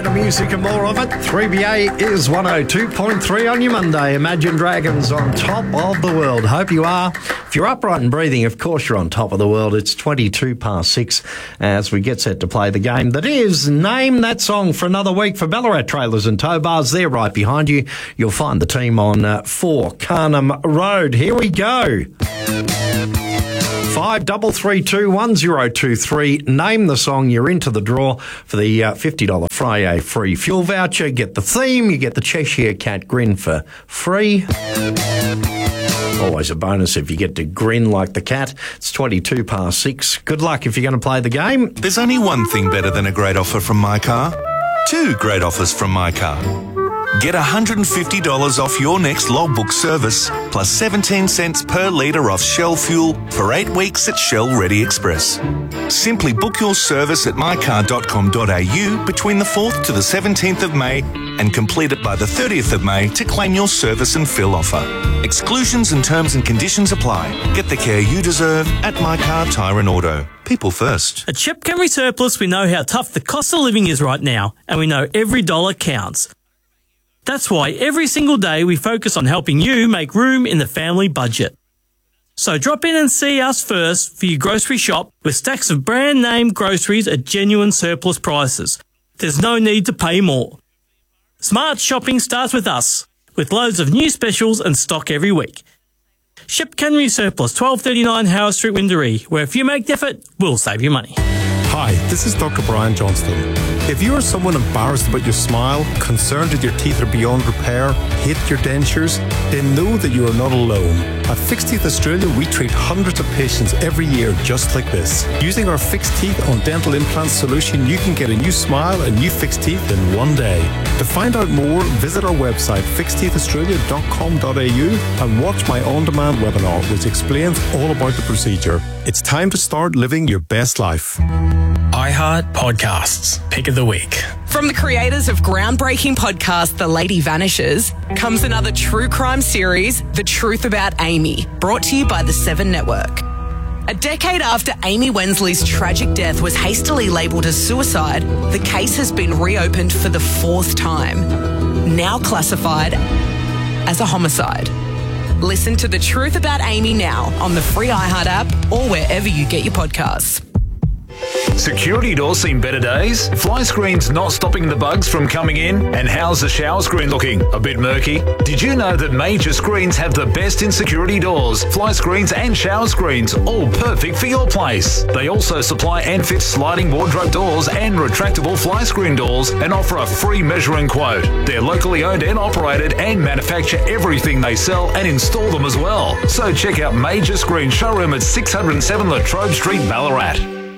of music and more of it. 3BA is 102.3 on your Monday. Imagine Dragons on top of the world. Hope you are. If you're upright and breathing, of course you're on top of the world. It's 6:22 as we get set to play the game that is Name That Song for another week for Ballarat Trailers and Tow Bars. They're right behind you. You'll find the team on 4 Carnham Road. Here we go. 53321023. Name the song. You're into the draw for the $50 Friday free fuel voucher. Get the theme. You get the Cheshire Cat grin for free. Always a bonus if you get to grin like the cat. It's 6:22. Good luck if you're going to play the game. There's only one thing better than a great offer from My Car. 2 great offers from My Car. Get $150 off your next logbook service, plus 17 cents per litre off Shell fuel for 8 weeks at Shell Ready Express. Simply book your service at mycar.com.au between the 4th to the 17th of May and complete it by the 30th of May to claim your service and fill offer. Exclusions and terms and conditions apply. Get the care you deserve at My Car Tyre and Auto. People first. At Shep Camry Surplus, we know how tough the cost of living is right now, and we know every dollar counts. That's why every single day we focus on helping you make room in the family budget. So drop in and see us first for your grocery shop with stacks of brand name groceries at genuine surplus prices. There's no need to pay more. Smart shopping starts with us, with loads of new specials and stock every week. Shep Camry Surplus, 1239 Howard Street, Windaree, where if you make the effort, we'll save you money. Hi, this is Dr. Brian Johnston. If you are someone embarrassed about your smile, concerned that your teeth are beyond repair, hate your dentures, then know that you are not alone. At Fixed Teeth Australia, we treat hundreds of patients every year just like this. Using our Fixed Teeth on Dental Implants solution, you can get a new smile and new fixed teeth in one day. To find out more, visit our website fixedteethaustralia.com.au and watch my on-demand webinar which explains all about the procedure. It's time to start living your best life. iHeart Podcasts, Pick of the Week. From the creators of groundbreaking podcast The Lady Vanishes comes another true crime series, The Truth About Amy, brought to you by the 7 Network. A decade after Amy Wensley's tragic death was hastily labelled as suicide, the case has been reopened for the 4th time, now classified as a homicide. Listen to The Truth About Amy now on the free iHeart app or wherever you get your podcasts. Security doors seen better days? Fly screens not stopping the bugs from coming in? And how's the shower screen looking? A bit murky? Did you know that Major Screens have the best in security doors, fly screens and shower screens, all perfect for your place? They also supply and fit sliding wardrobe doors and retractable fly screen doors and offer a free measuring quote. They're locally owned and operated and manufacture everything they sell and install them as well. So check out Major Screen showroom at 607 Latrobe Street, Ballarat.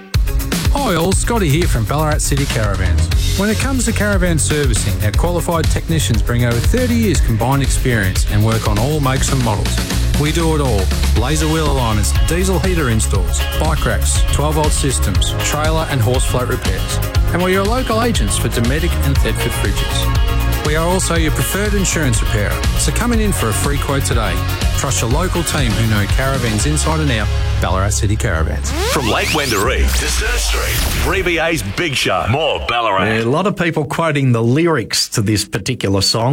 Hi all, Scotty here from Ballarat City Caravans. When it comes to caravan servicing, our qualified technicians bring over 30 years combined experience and work on all makes and models. We do it all: laser wheel alignments, diesel heater installs, bike racks, 12-volt systems, trailer and horse float repairs. And we're your local agents for Dometic and Thetford fridges. We are also your preferred insurance repairer, so come in for a free quote today. Trust your local team who know caravans inside and out. Ballarat City Caravans. From Lake Wendouree to Sturt Street, 3BA's Big Show. More Ballarat. A lot of people quoting the lyrics to this particular song,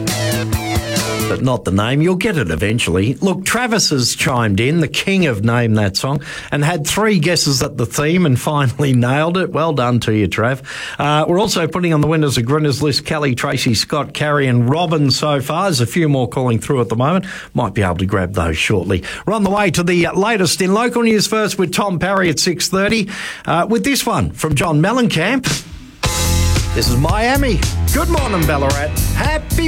but not the name. You'll get it eventually. Look, Travis has chimed in, the king of Name That Song, and had 3 guesses at the theme and finally nailed it. Well done to you, Trav. We're also putting on the winners of Grinners list Kelly, Tracy, Scott, Carrie and Robin so far. There's a few more calling through at the moment. Might be able to grab those shortly. We're on the way to the latest in local news first with Tom Parry at 6:30. With this one from John Mellencamp. This is Miami. Good morning, Ballarat. Happy